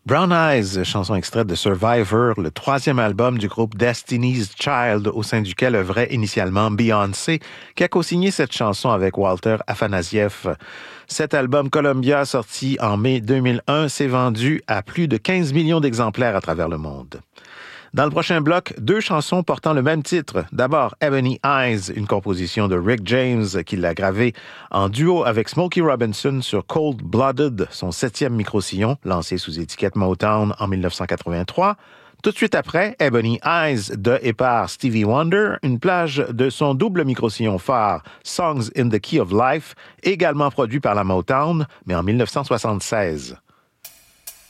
Brown Eyes, chanson extraite de Survivor, le troisième album du groupe Destiny's Child, au sein duquel œuvrait initialement Beyoncé, qui a co-signé cette chanson avec Walter Afanasieff. Cet album Columbia, sorti en mai 2001, s'est vendu à plus de 15 millions d'exemplaires à travers le monde. Dans le prochain bloc, deux chansons portant le même titre. D'abord, Ebony Eyes, une composition de Rick James qui l'a gravée en duo avec Smokey Robinson sur Cold Blooded, son septième micro-sillon, lancé sous étiquette Motown en 1983. Tout de suite après, Ebony Eyes de et par Stevie Wonder, une plage de son double micro-sillon phare, Songs in the Key of Life, également produit par la Motown, mais en 1976.